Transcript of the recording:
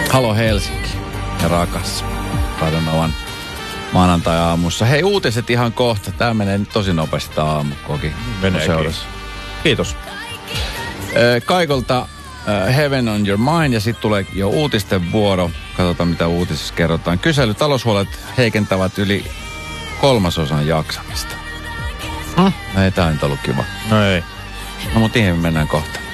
Halo Helsinki ja rakas Radionovan maanantai-aamussa. Hei, uutiset ihan kohta. Tää menee nyt tosi nopeasti tää aamukoki. Meneekin. Kiitos. Kaikolta Heaven on Your Mind ja sitten tulee jo uutisten vuoro. Katsotaan mitä uutisissa kerrotaan. Kysely, taloushuolet heikentävät yli 1/3 jaksamista. Ei tää nyt ollut kiva. No ei. No mut ihan mennään kohta.